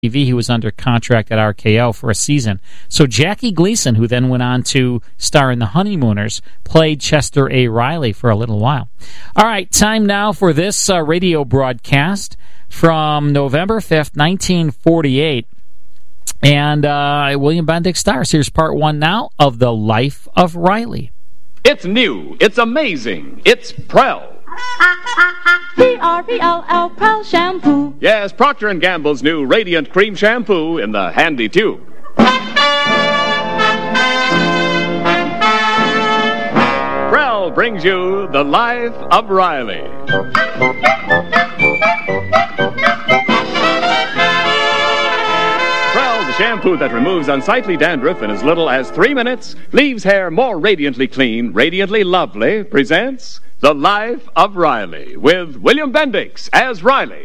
TV. He was under contract at RKO for a season. So Jackie Gleason, who then went on to star in The Honeymooners, played Chester A. Riley for a little while. All right, time now for this radio broadcast from November 5th, 1948. And William Bendix stars. Here's part one now of The Life of Riley. It's new. It's amazing. It's Prell. P-R-E-L-L, Prell shampoo. Yes, Procter & Gamble's new Radiant Cream Shampoo in the handy tube. Prell brings you The Life of Riley. Prell, the shampoo that removes unsightly dandruff in as little as 3 minutes, leaves hair more radiantly clean, radiantly lovely, presents The Life of Riley, with William Bendix as Riley.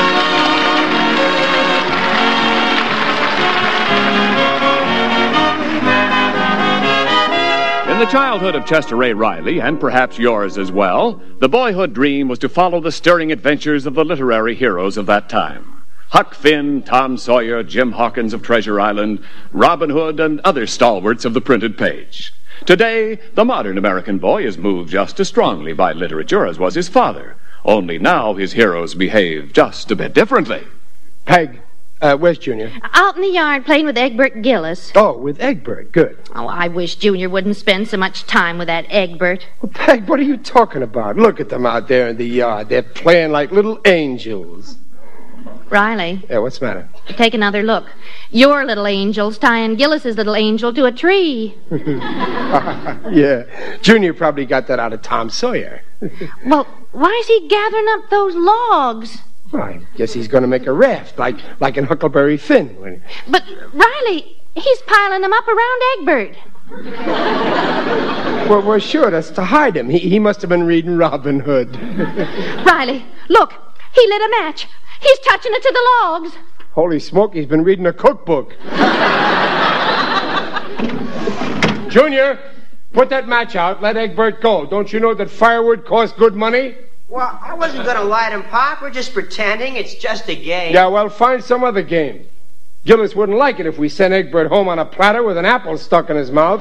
In the childhood of Chester A. Riley, and perhaps yours as well, the boyhood dream was to follow the stirring adventures of the literary heroes of that time. Huck Finn, Tom Sawyer, Jim Hawkins of Treasure Island, Robin Hood, and other stalwarts of the printed page. Today, the modern American boy is moved just as strongly by literature as was his father. Only now his heroes behave just a bit differently. Peg, where's Junior? Out in the yard playing with Egbert Gillis. Oh, with Egbert. Good. Oh, I wish Junior wouldn't spend so much time with that Egbert. Well, Peg, what are you talking about? Look at them out there in the yard. They're playing like little angels. Riley. Yeah, what's the matter? Take another look. Your little angel's tying Gillis's little angel to a tree. Yeah. Junior probably got that out of Tom Sawyer. Well, why is he gathering up those logs? Well, I guess he's going to make a raft, like in Huckleberry Finn. But, Riley, he's piling them up around Egbert. Well, sure, that's to hide him. He must have been reading Robin Hood. Riley, look, he lit a match. He's touching it to the logs. Holy smoke, he's been reading a cookbook. Junior, put that match out. Let Egbert go. Don't you know that firewood costs good money? Well, I wasn't going to light him, Pop. We're just pretending. It's just a game. Yeah, well, find some other game. Gillis wouldn't like it if we sent Egbert home on a platter with an apple stuck in his mouth.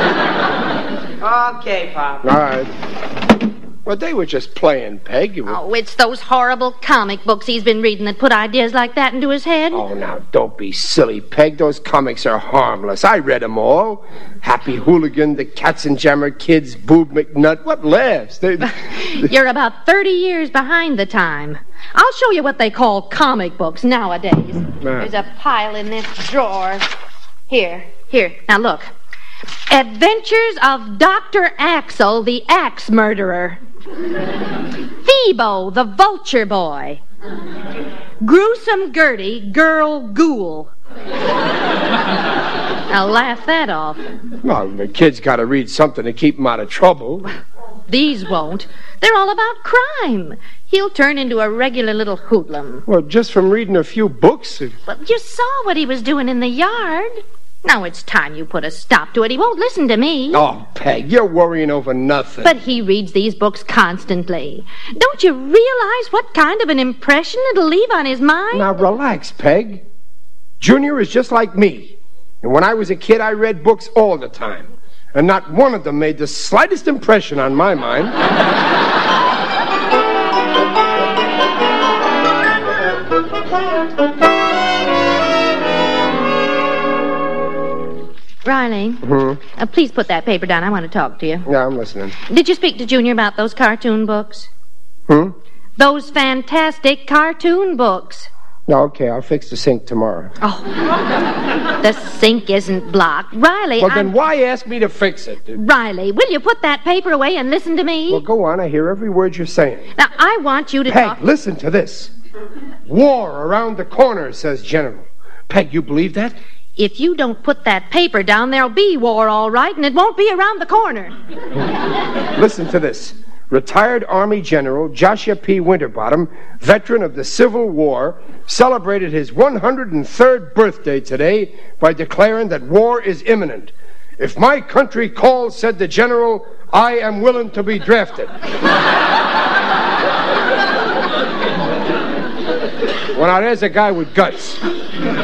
Okay, Pop. All right. Well, they were just playing, Peg. Oh, it's those horrible comic books he's been reading that put ideas like that into his head. Oh, now, don't be silly, Peg. Those comics are harmless. I read them all. Happy Hooligan, the Katzenjammer Kids, Boob McNutt. What laughs? You're about 30 years behind the time. I'll show you what they call comic books nowadays. There's a pile in this drawer. Here. Now, look. Adventures of Dr. Axel, the Axe Murderer. Thebo, the Vulture Boy. Gruesome Gertie, Girl Ghoul. Now laugh that off. Well, the kid's got to read something to keep him out of trouble. These won't. They're all about crime. He'll turn into a regular little hoodlum. Well, just from reading a few books? Well, you saw what he was doing in the yard. Now it's time you put a stop to it. He won't listen to me. Oh, Peg, you're worrying over nothing. But he reads these books constantly. Don't you realize what kind of an impression it'll leave on his mind? Now, relax, Peg. Junior is just like me. And when I was a kid, I read books all the time. And not one of them made the slightest impression on my mind. Riley, please put that paper down. I want to talk to you. Yeah, I'm listening. Did you speak to Junior about those cartoon books? Those fantastic cartoon books. No, okay, I'll fix the sink tomorrow. Oh, the sink isn't blocked. Riley, Well, then why ask me to fix it? Riley, will you put that paper away and listen to me? Well, go on. I hear every word you're saying. Now, I want you to Peg, talk... listen to this. War around the corner, says General. Peg, you believe that? If you don't put that paper down, there'll be war, all right, and it won't be around the corner. Listen to this. Retired Army General Joshua P. Winterbottom, veteran of the Civil War, celebrated his 103rd birthday today by declaring that war is imminent. If my country calls, said the general, I am willing to be drafted. Well, now, there's a guy with guts.